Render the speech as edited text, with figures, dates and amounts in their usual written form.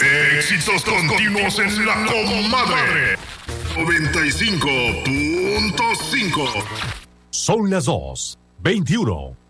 Éxitos continuos en la comadre. 95.5. Son las 2:21.